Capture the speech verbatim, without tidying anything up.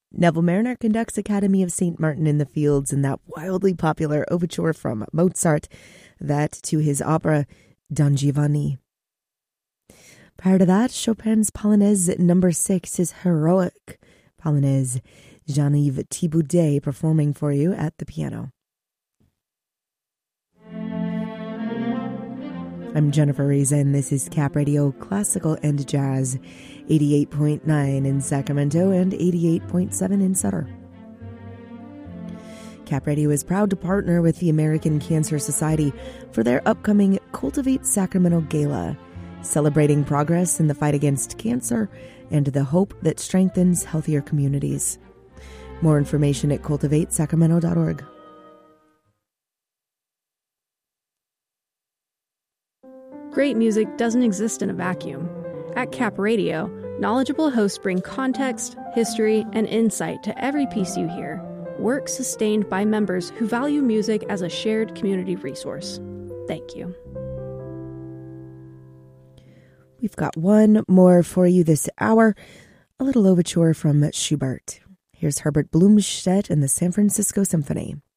Neville Mariner conducts Academy of Saint Martin in the Fields in that wildly popular overture from Mozart, that to his opera Don Giovanni. Prior to that, Chopin's Polonaise number six, his heroic Polonaise, Jean-Yves Thibaudet performing for you at the piano. I'm Jennifer Reza, and this is Cap Radio Classical and Jazz, eighty-eight point nine in Sacramento and eighty-eight point seven in Sutter. Cap Radio is proud to partner with the American Cancer Society for their upcoming Cultivate Sacramento Gala, celebrating progress in the fight against cancer and the hope that strengthens healthier communities. More information at cultivate sacramento dot org. Great music doesn't exist in a vacuum. At Cap Radio, knowledgeable hosts bring context, history, and insight to every piece you hear. Work sustained by members who value music as a shared community resource. Thank you. We've got one more for you this hour, a little overture from Schubert. Here's Herbert Blumstedt and the San Francisco Symphony.